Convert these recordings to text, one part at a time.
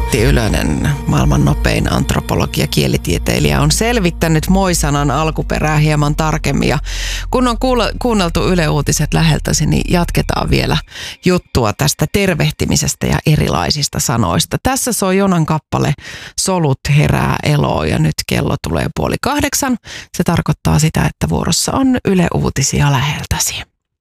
Matti Ylönen, maailman nopein antropologi ja kielitieteilijä, on selvittänyt moi-sanan alkuperää hieman tarkemmin. Ja kun on kuunneltu Yle Uutiset läheltäsi, niin jatketaan vielä juttua tästä tervehtimisestä ja erilaisista sanoista. Tässä soi Jonan kappale Solut herää eloon ja nyt kello tulee 7:30. Se tarkoittaa sitä, että vuorossa on Yle Uutisia läheltäsi.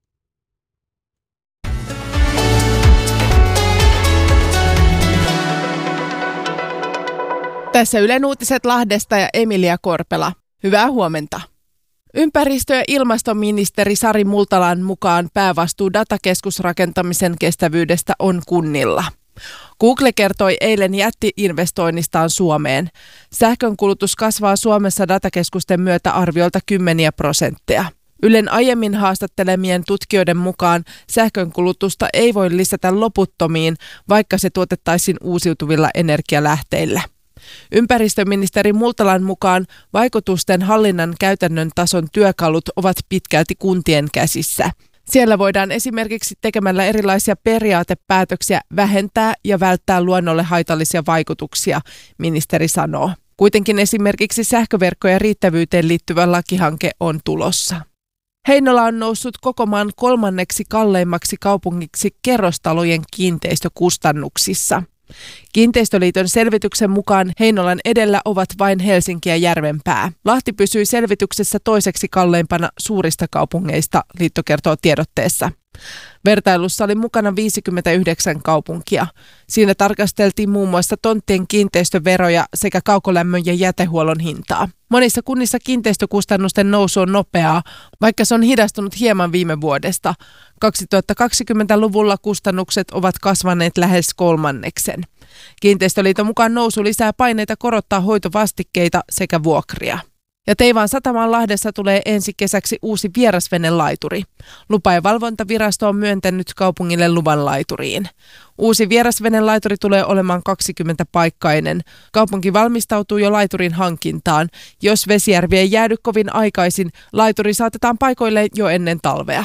Tässä Ylen Uutiset Lahdesta ja Emilia Korpela. Hyvää huomenta. Ympäristö- ja ilmastoministeri Sari Multalan mukaan päävastuu datakeskusrakentamisen kestävyydestä on kunnilla. Google kertoi eilen jätti-investoinnistaan Suomeen. Sähkönkulutus kasvaa Suomessa datakeskusten myötä arviolta 10%. Ylen aiemmin haastattelemien tutkijoiden mukaan sähkönkulutusta ei voi lisätä loputtomiin, vaikka se tuotettaisiin uusiutuvilla energialähteillä. Ympäristöministeri Multalan mukaan vaikutusten hallinnan käytännön tason työkalut ovat pitkälti kuntien käsissä. Siellä voidaan esimerkiksi tekemällä erilaisia periaatepäätöksiä vähentää ja välttää luonnolle haitallisia vaikutuksia, ministeri sanoo. Kuitenkin esimerkiksi sähköverkkojen riittävyyteen liittyvä lakihanke on tulossa. Heinola on noussut koko maan 3. kalleimmaksi kaupungiksi kerrostalojen kiinteistökustannuksissa. Kiinteistöliiton selvityksen mukaan Heinolan edellä ovat vain Helsinki ja Järvenpää. Lahti pysyi selvityksessä 2. kalleimpana suurista kaupungeista, liitto kertoo tiedotteessa. Vertailussa oli mukana 59 kaupunkia. Siinä tarkasteltiin muun muassa tonttien kiinteistöveroja sekä kaukolämmön ja jätehuollon hintaa. Monissa kunnissa kiinteistökustannusten nousu on nopeaa, vaikka se on hidastunut hieman viime vuodesta. 2020-luvulla kustannukset ovat kasvaneet lähes 1/3. Kiinteistöliiton mukaan nousu lisää paineita korottaa hoitovastikkeita sekä vuokria. Ja Teivaan satamaan Lahdessa tulee ensi kesäksi uusi vierasvenelaituri. Lupa- ja valvontavirasto on myöntänyt kaupungille luvan laituriin. Uusi vierasvenelaituri tulee olemaan 20-paikkainen. Kaupunki valmistautuu jo laiturin hankintaan. Jos Vesijärvi ei jäädy kovin aikaisin, laituri saatetaan paikoille jo ennen talvea.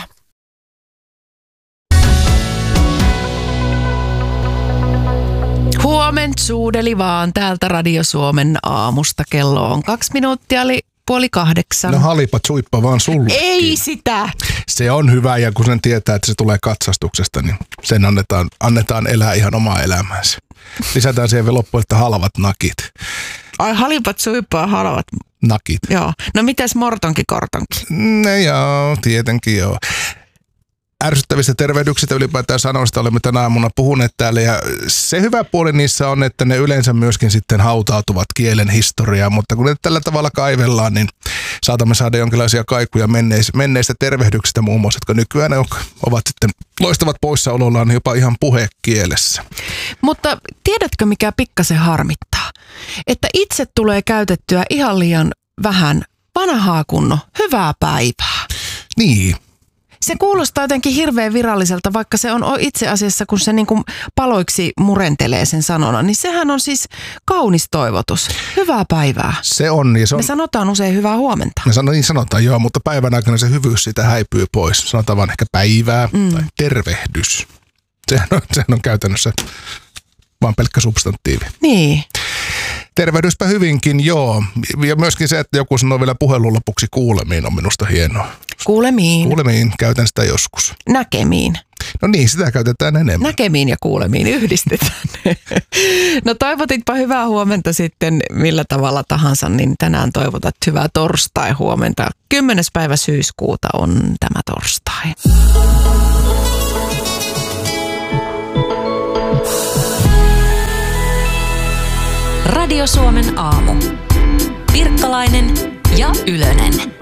Huoment suudeli vaan täältä Radio Suomen aamusta. Kello on 2 minuuttia, eli 7:30. No halipat suippa vaan sullekin. Ei sitä! Se on hyvä ja kun sen tietää, että se tulee katsastuksesta, niin sen annetaan elää ihan omaa elämäänsä. Lisätään siihen vielä loppuun, että halvat nakit. Ai halipat suippaa halvat nakit. Joo. No mitäs mortonki kortonki? No joo, tietenkin joo. Ärsyttävistä tervehdyksistä ylipäätään sanoista olemme tänä aamuna puhuneet täällä ja se hyvä puoli niissä on, että ne yleensä myöskin sitten hautautuvat kielen historiaan, mutta kun ne tällä tavalla kaivellaan, niin saatamme saada jonkinlaisia kaikuja menneistä tervehdyksistä muun muassa, jotka nykyään ovat sitten loistavat poissaolollaan jopa ihan puhekielessä. Mutta tiedätkö mikä pikkasen harmittaa? Että itse tulee käytettyä ihan liian vähän vanhaa kunnon hyvää päivää. Niin. Se kuulostaa jotenkin hirveän viralliselta, vaikka se on itse asiassa, kun se niin kuin paloiksi murentelee sen sanona, niin sehän on siis kaunis toivotus. Hyvää päivää. Se on. Ja se on. Me sanotaan usein hyvää huomenta. Niin sanotaan joo, mutta päivän aikana se hyvyys siitä häipyy pois. Sanotaan vaan ehkä päivää tai tervehdys. Sehän on käytännössä vaan pelkkä substantiivi. Niin. Tervehdyspä hyvinkin, joo. Ja myöskin se, että joku sanoo vielä puhelun lopuksi kuulemiin on minusta hienoa. Kuulemiin. Kuulemiin, käytän sitä joskus. Näkemiin. No niin, sitä käytetään enemmän. Näkemiin ja kuulemiin yhdistetään. No toivotitpa hyvää huomenta sitten millä tavalla tahansa, niin tänään toivotat hyvää torstai-huomenta. 10. päivä syyskuuta on tämä torstai. Radio Suomen aamu. Pirkkalainen ja Ylönen.